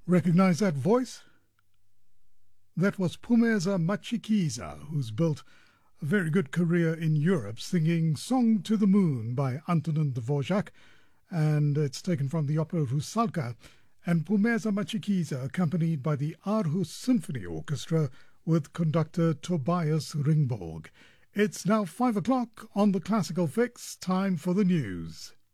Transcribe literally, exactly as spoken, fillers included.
Recognize that voice? That was Phumeza Matshikiza, who's built a very good career in Europe singing Song to the Moon by Antonin Dvorak, and it's taken from the opera Rusalka, and Phumeza Matshikiza accompanied by the Aarhus Symphony Orchestra with conductor Tobias Ringborg. It's now five o'clock on the Classical Fix, time for the news.